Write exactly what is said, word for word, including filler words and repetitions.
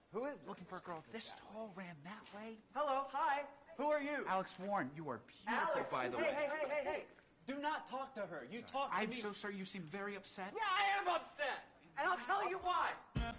Who is this? Looking for a girl this tall ran that way? Hello, hi. Who are you? Alex Warren, you are beautiful, Alex, by the hey, way. Hey, hey, hey, hey, Do not talk to her. You talk to I'm me. so sorry. You seem very upset. Yeah, I am upset. And I'll tell you why.